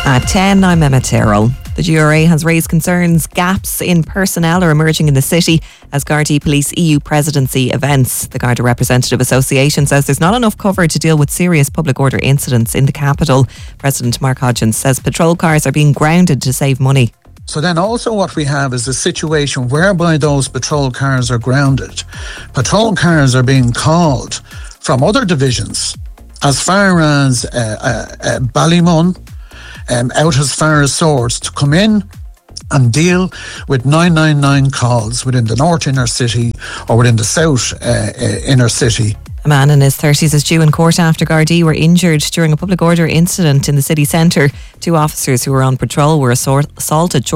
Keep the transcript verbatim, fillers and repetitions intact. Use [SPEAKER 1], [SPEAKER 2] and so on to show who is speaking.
[SPEAKER 1] At ten, I'm Emma Tyrrell. The G R A has raised concerns gaps in personnel are emerging in the city as Gardaí police E U presidency events. The Garda Representative Association says there's not enough cover to deal with serious public order incidents in the capital. President Mark Hodgins says patrol cars are being grounded to save money.
[SPEAKER 2] So then also what we have is a situation whereby those patrol cars are grounded. Patrol cars are being called from other divisions as far as uh, uh, uh, Ballymun, Um, out as far as Swords, to come in and deal with nine nine nine calls within the North Inner City or within the South uh, uh, Inner City.
[SPEAKER 1] A man in his thirties is due in court after Gardaí were injured during a public order incident in the city centre. Two officers who were on patrol were assaulted